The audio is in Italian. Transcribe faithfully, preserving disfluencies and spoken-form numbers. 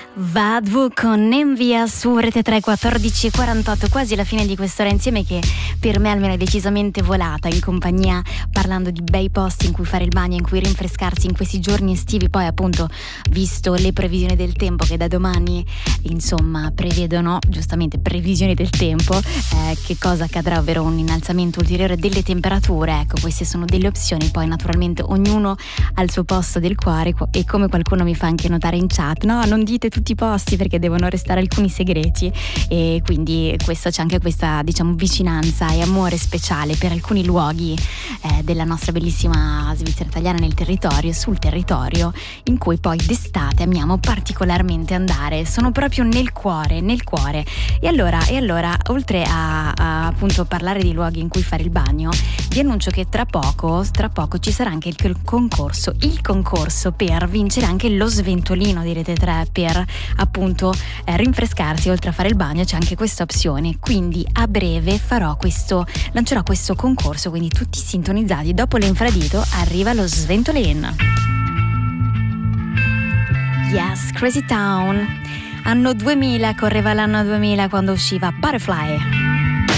Vadvu con Envia su Rete tre, quattordici e quarantotto, quasi la fine di quest'ora insieme, che per me almeno è decisamente volata, in compagnia, parlando di bei posti in cui fare il bagno, in cui rinfrescarsi in questi giorni estivi. Poi appunto, visto le previsioni del tempo che da domani insomma prevedono, giustamente previsioni del tempo, eh, che cosa accadrà, ovvero un innalzamento ulteriore delle temperature. Ecco, queste sono delle opzioni, poi naturalmente ognuno al suo posto del cuore, e come qualcuno mi fa anche notare in chat, no, non dite tutti i posti perché devono restare alcuni segreti, e quindi questo, c'è anche questa, diciamo, vicinanza e amore speciale per alcuni luoghi eh, della nostra bellissima Svizzera italiana, nel territorio, sul territorio, in cui poi d'estate amiamo particolarmente andare, sono proprio nel cuore, nel cuore. E allora, e allora oltre a, a appunto parlare di luoghi in cui fare il bagno, vi annuncio che tra poco, tra poco ci sarà anche il concorso, il concorso per vincere anche lo sventolino di Rete tre, per appunto eh, rinfrescarsi. Oltre a fare il bagno c'è anche questa opzione, quindi a breve farò questo, lancerò questo concorso, quindi tutti sintonizzati. Dopo l'infradito arriva lo sventolin. Yes, Crazy Town, anno duemila, correva l'anno duemila quando usciva Butterfly.